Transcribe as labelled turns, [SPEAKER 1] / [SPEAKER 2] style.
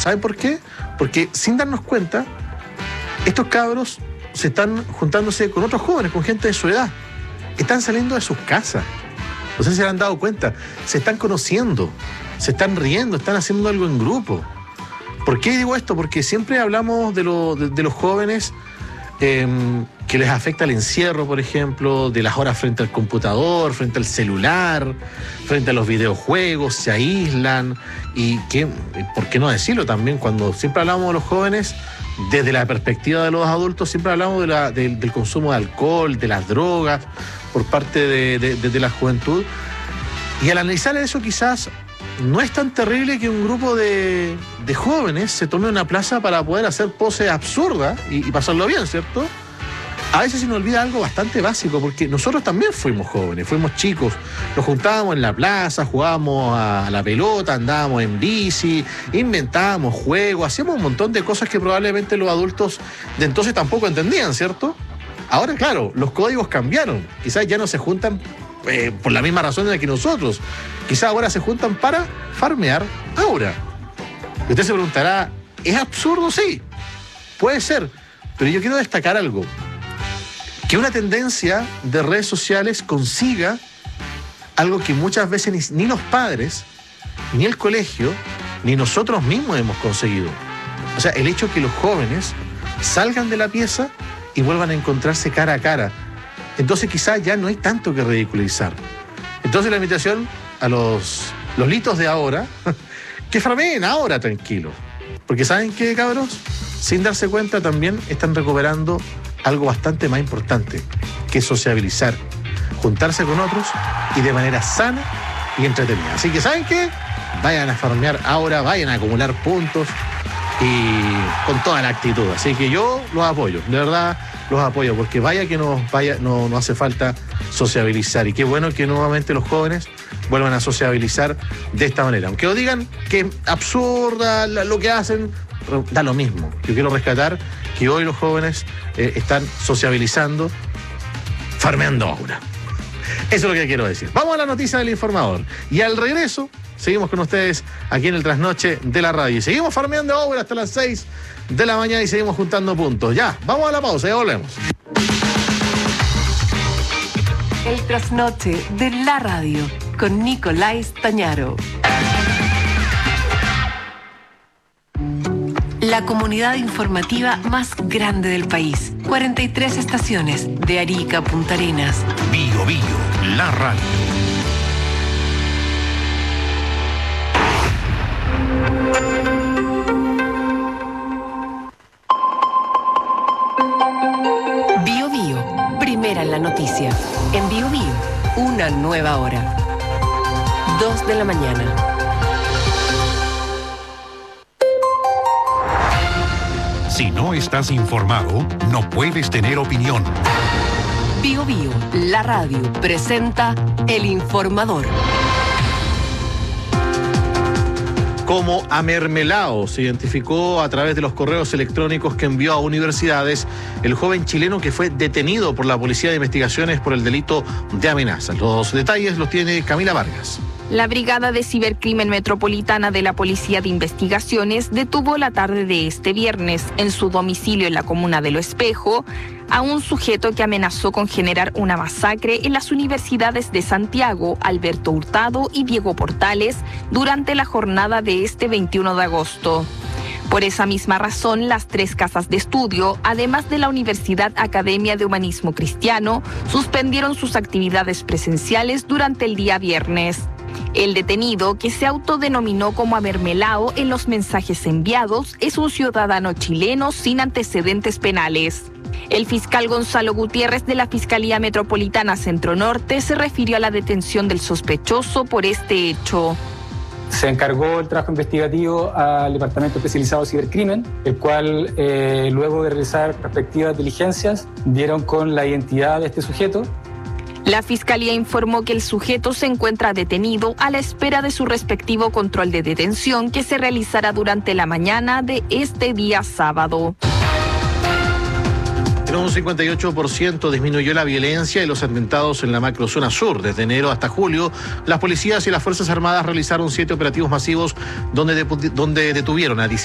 [SPEAKER 1] ¿Saben por qué? Porque sin darnos cuenta, estos cabros se están juntándose con otros jóvenes, con gente de su edad. Están saliendo de sus casas. No sé si se han dado cuenta. Se están conociendo, se están riendo, están haciendo algo en grupo. ¿Por qué digo esto? Porque siempre hablamos de los jóvenes que les afecta el encierro, por ejemplo, de las horas frente al computador, frente al celular, frente a los videojuegos, se aíslan. Y ¿por qué no decirlo también? Cuando siempre hablamos de los jóvenes, desde la perspectiva de los adultos, siempre hablamos del consumo de alcohol, de las drogas, por parte de la juventud. Y al analizar eso, quizás no es tan terrible que un grupo de jóvenes se tome una plaza para poder hacer poses absurdas y pasarlo bien, ¿cierto? A veces se nos olvida algo bastante básico, porque nosotros también fuimos jóvenes, fuimos chicos, nos juntábamos en la plaza, jugábamos a la pelota, andábamos en bici, inventábamos juegos, hacíamos un montón de cosas que probablemente los adultos de entonces tampoco entendían, ¿cierto? Ahora, claro, los códigos cambiaron, quizás ya no se juntan por la misma razón en la que nosotros, quizás ahora se juntan para farmear ahora. Y usted se preguntará, ¿es absurdo? Sí, puede ser, pero yo quiero destacar algo. Que una tendencia de redes sociales consiga algo que muchas veces ni los padres, ni el colegio, ni nosotros mismos hemos conseguido. O sea, el hecho que los jóvenes salgan de la pieza y vuelvan a encontrarse cara a cara. Entonces quizás ya no hay tanto que ridiculizar. Entonces la invitación a los litos de ahora, que farmeen ahora tranquilos. Porque ¿saben qué, cabros? Sin darse cuenta también están recuperando algo bastante más importante, que es sociabilizar, juntarse con otros y de manera sana y entretenida. Así que, ¿saben qué? Vayan a farmear ahora, vayan a acumular puntos y con toda la actitud. Así que yo los apoyo, de verdad los apoyo, porque no hace falta sociabilizar. Y qué bueno que nuevamente los jóvenes vuelvan a sociabilizar de esta manera. Aunque os digan que es absurda lo que hacen, da lo mismo. Yo quiero rescatar que hoy los jóvenes están sociabilizando, farmeando ahora. Eso es lo que quiero decir. Vamos a la noticia del informador. Y al regreso, seguimos con ustedes aquí en el Trasnoche de la Radio. Y seguimos farmeando ahora hasta las 6 de la mañana y seguimos juntando puntos. Ya, vamos a la pausa, ya volvemos.
[SPEAKER 2] El Trasnoche de la Radio con Nicolás Tañaro. La comunidad informativa más grande del país. 43 estaciones de Arica a Punta Arenas.
[SPEAKER 3] Bio Bio, la radio.
[SPEAKER 2] Bio Bio, primera en la noticia. En Bio Bio, una nueva hora. 2 de la mañana.
[SPEAKER 3] Si no estás informado, no puedes tener opinión.
[SPEAKER 2] Bio Bio, la radio, presenta El Informador.
[SPEAKER 1] Como amermelao se identificó a través de los correos electrónicos que envió a universidades el joven chileno que fue detenido por la Policía de Investigaciones por el delito de amenaza. Los detalles los tiene Camila Vargas.
[SPEAKER 4] La Brigada de Cibercrimen Metropolitana de la Policía de Investigaciones detuvo la tarde de este viernes en su domicilio en la comuna de Lo Espejo a un sujeto que amenazó con generar una masacre en las universidades de Santiago, Alberto Hurtado y Diego Portales durante la jornada de este 21 de agosto. Por esa misma razón, las 3 casas de estudio, además de la Universidad Academia de Humanismo Cristiano, suspendieron sus actividades presenciales durante el día viernes. El detenido, que se autodenominó como amermelao en los mensajes enviados, es un ciudadano chileno sin antecedentes penales. El fiscal Gonzalo Gutiérrez de la Fiscalía Metropolitana Centro Norte se refirió a la detención del sospechoso por este hecho.
[SPEAKER 5] Se encargó el trabajo investigativo al Departamento Especializado de Cibercrimen, el cual, luego de realizar respectivas diligencias, dieron con la identidad de este sujeto.
[SPEAKER 4] La Fiscalía informó que el sujeto se encuentra detenido a la espera de su respectivo control de detención que se realizará durante la mañana de este día sábado.
[SPEAKER 1] En un 58% disminuyó la violencia y los atentados en la macrozona sur. Desde enero hasta julio, las policías y las Fuerzas Armadas realizaron 7 operativos masivos donde detuvieron a